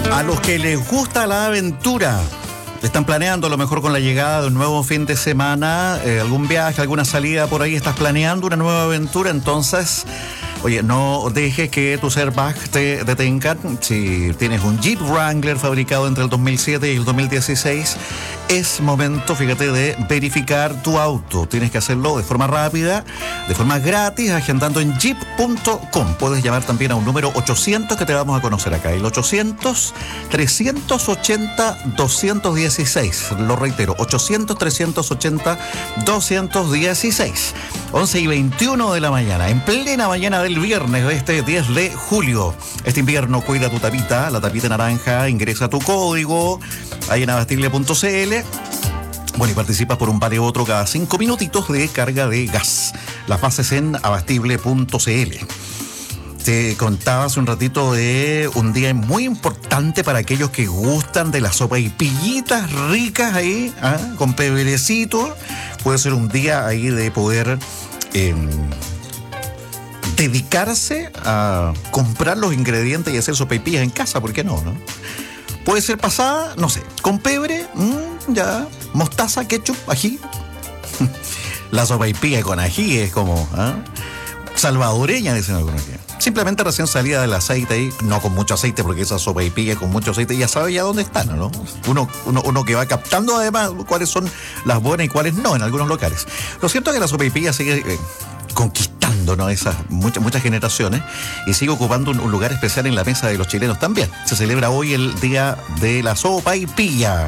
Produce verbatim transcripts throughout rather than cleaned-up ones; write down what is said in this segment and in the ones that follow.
A los que les gusta la aventura, están planeando a lo mejor con la llegada de un nuevo fin de semana, eh, algún viaje, alguna salida por ahí, estás planeando una nueva aventura, entonces, oye, no dejes que tus airbags te detengan. Si tienes un Jeep Wrangler fabricado entre el dos mil siete y el dos mil dieciséis, es momento, fíjate, de verificar tu auto. Tienes que hacerlo de forma rápida, de forma gratis, agendando en jeep punto com. Puedes llamar también a un número ochocientos que te vamos a conocer acá, el ochocientos, trescientos ochenta, doscientos dieciséis. Lo reitero, ochocientos, trescientos ochenta, doscientos dieciséis. once y veintiuno de la mañana, en plena mañana del viernes de este diez de julio. Este invierno cuida tu tapita, la tapita naranja, ingresa tu código ahí en abastible punto c l. Bueno, y participas por un vale otro cada cinco minutitos de carga de gas. Las bases en abastible punto c l. Te contaba hace un ratito de un día muy importante para aquellos que gustan de las sopaipillitas ricas ahí, ¿ah? Con pebrecito. Puede ser un día ahí de poder eh, dedicarse a comprar los ingredientes y hacer sopaipillas en casa, ¿por qué no, no? Puede ser pasada, no sé, con pebre, mmm, ya, mostaza, ketchup, ají. La sopaipilla con ají es como, ¿ah? Salvadoreña, dicen algunos aquí. Simplemente recién salida del aceite ahí, no con mucho aceite, porque esa sopaipilla con mucho aceite ya sabe ya dónde están, ¿no? Uno, uno, uno que va captando además cuáles son las buenas y cuáles no en algunos locales. Lo cierto es que la sopaipilla sigue eh, conquistando, ¿no? Esas muchas, muchas generaciones y sigue ocupando un, un lugar especial en la mesa de los chilenos también. Se celebra hoy el Día de la Sopaipilla.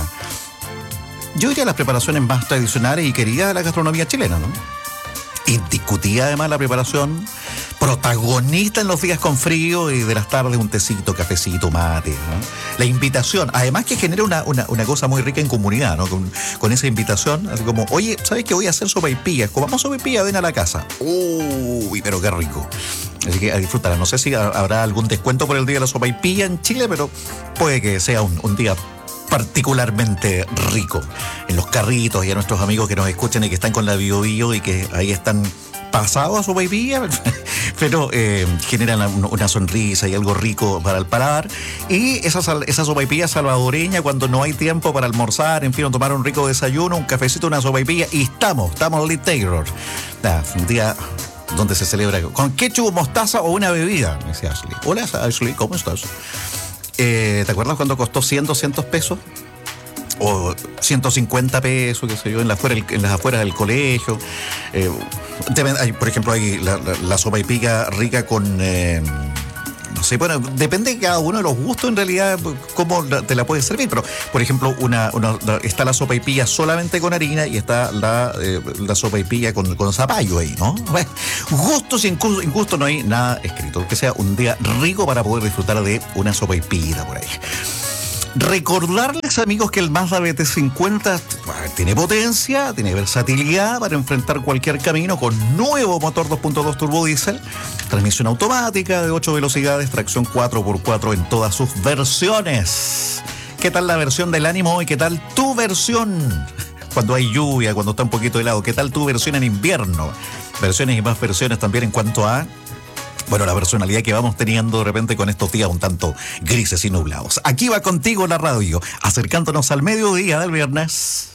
Yo diría las preparaciones más tradicionales y queridas de la gastronomía chilena, ¿no? Indiscutida además la preparación, protagonista en los días con frío y de las tardes un tecito, cafecito, mate, ¿no? La invitación, además que genera una, una, una cosa muy rica en comunidad, ¿no? Con, con esa invitación, así como, oye, ¿sabes qué voy a hacer sopaipillas? Comamos sopaipillas, ven a la casa. Uy, pero qué rico. Así que a disfrutar. No sé si habrá algún descuento por el Día de la Sopaipilla en Chile, pero puede que sea un, un día particularmente rico. En los carritos y a nuestros amigos que nos escuchan y que están con la Bio Bio y que ahí están pasados a sopaipilla, pero eh, generan una, una sonrisa y algo rico para el paladar. Y esa, esa sopaipilla salvadoreña cuando no hay tiempo para almorzar, en fin, tomar un rico desayuno, un cafecito, una sopaipilla y estamos, estamos Lee Taylor. Nah, un día donde se celebra con ketchup, mostaza o una bebida, me dice Ashley. Hola Ashley, ¿cómo estás? Eh, ¿Te acuerdas cuando costó cien, doscientos pesos? O ciento cincuenta pesos, qué sé yo, en, la afuera, en las afueras del colegio. Eh, hay, por ejemplo, hay la, la, la sopaipilla rica con... Eh, no sé, bueno, depende de cada uno de los gustos, en realidad, cómo te la puedes servir. Pero, por ejemplo, una, una está la sopaipilla solamente con harina y está la, eh, la sopaipilla con, con zapallo ahí, ¿no? Bueno, gustos y ingusto no hay nada escrito. Que sea un día rico para poder disfrutar de una sopaipilla por ahí. Recordarles, amigos, que el Mazda B T cincuenta tiene potencia, tiene versatilidad para enfrentar cualquier camino con nuevo motor dos punto dos turbo diésel, transmisión automática de ocho velocidades, tracción cuatro por cuatro en todas sus versiones. ¿Qué tal la versión del ánimo y qué tal tu versión cuando hay lluvia, cuando está un poquito helado? ¿Qué tal tu versión en invierno? Versiones y más versiones también en cuanto a... Bueno, la personalidad que vamos teniendo de repente con estos días un tanto grises y nublados. Aquí va contigo la radio, acercándonos al mediodía del viernes.